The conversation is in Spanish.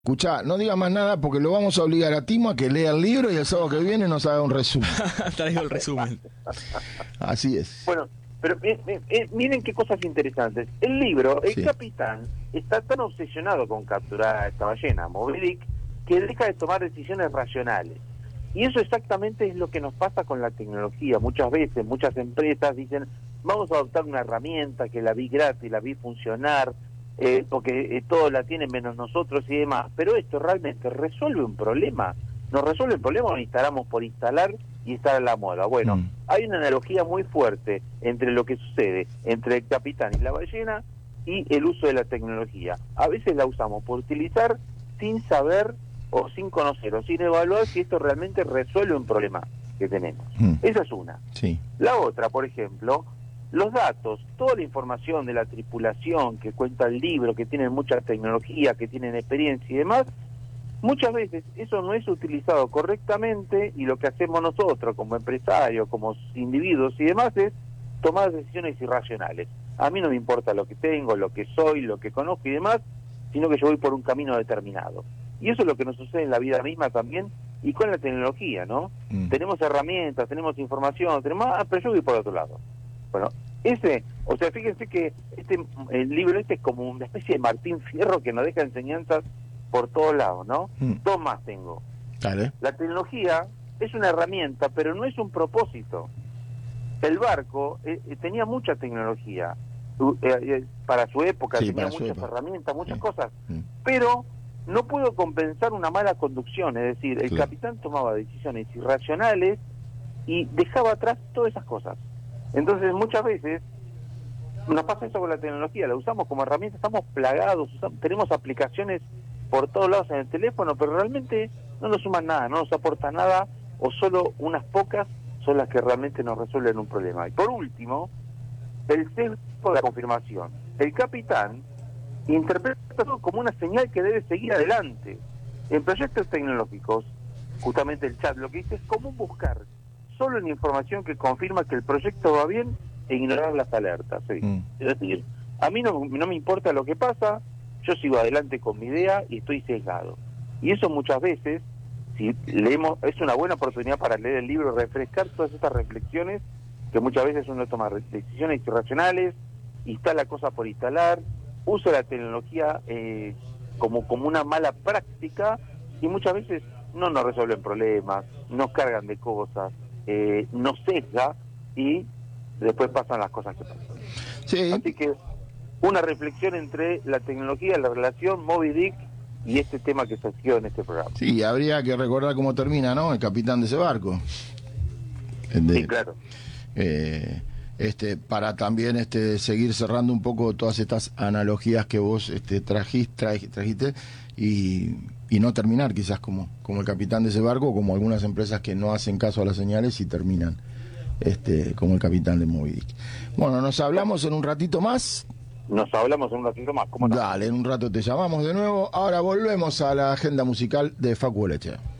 Escuchá, no diga más nada porque lo vamos a obligar a Timo a que lea el libro y el sábado que viene nos haga un resumen. Traigo el resumen. Así es. Bueno, pero miren qué cosas interesantes. El libro, el Sí. capitán, está tan obsesionado con capturar a esta ballena, Moby Dick, que deja de tomar decisiones racionales. Y eso exactamente es lo que nos pasa con la tecnología. Muchas veces, muchas empresas dicen, vamos a adoptar una herramienta que la vi gratis, la vi funcionar, porque todos la tienen menos nosotros y demás. Pero esto realmente resuelve un problema. ¿Nos resuelve el problema o instalamos por instalar y estar a la moda? Bueno, hay una analogía muy fuerte entre lo que sucede entre el capitán y la ballena y el uso de la tecnología. A veces la usamos por utilizar sin saber o sin conocer o sin evaluar si esto realmente resuelve un problema que tenemos. Esa es una. Sí. La otra, por ejemplo, los datos, toda la información de la tripulación que cuenta el libro, que tienen mucha tecnología, que tienen experiencia y demás, muchas veces eso no es utilizado correctamente y lo que hacemos nosotros como empresarios, como individuos y demás es tomar decisiones irracionales. A mí no me importa lo que tengo, lo que soy, lo que conozco y demás, sino que yo voy por un camino determinado. Y eso es lo que nos sucede en la vida misma también y con la tecnología, ¿no? Tenemos herramientas, tenemos información, pero yo voy por otro lado. Bueno, fíjense que el libro es como una especie de Martín Fierro que nos deja enseñanzas por todos lados, ¿no? Dos más tengo. Dale. La tecnología es una herramienta, pero no es un propósito. El barco tenía mucha tecnología para su época, Sí, tenía para su muchas época. herramientas, muchas Sí. cosas, pero no puedo compensar una mala conducción, es decir, el Claro. capitán tomaba decisiones irracionales y dejaba atrás todas esas cosas. Entonces muchas veces nos pasa eso con la tecnología, la usamos como herramienta, estamos plagados, tenemos aplicaciones por todos lados en el teléfono, pero realmente no nos suman nada, no nos aporta nada, o solo unas pocas son las que realmente nos resuelven un problema. Y por último, el sesgo de la confirmación. El capitán interpreta todo como una señal que debe seguir adelante. En proyectos tecnológicos, justamente el chat lo que dice es cómo buscar solo en información que confirma que el proyecto va bien e ignorar las alertas. ¿Sí? Es decir, a mí no me importa lo que pasa, yo sigo adelante con mi idea y estoy sesgado. Y eso muchas veces, si leemos, es una buena oportunidad para leer el libro, refrescar todas estas reflexiones, que muchas veces uno toma decisiones irracionales, instala cosas por instalar, usa la tecnología como una mala práctica, y muchas veces no nos resuelven problemas, nos cargan de cosas, nos sesga, y después pasan las cosas que pasan. Sí. Así que una reflexión entre la tecnología, la relación Moby Dick y este tema que surgió en este programa. Sí, habría que recordar cómo termina, ¿no? El capitán de ese barco. Sí, claro. Para también seguir cerrando un poco todas estas analogías que vos trajiste y no terminar quizás como el capitán de ese barco, como algunas empresas que no hacen caso a las señales y terminan como el capitán de Moby Dick. Bueno, nos hablamos en un ratito más. Nos hablamos en un ratito más, ¿cómo no? Dale, en un rato te llamamos de nuevo. Ahora volvemos a la agenda musical de Facu Leche.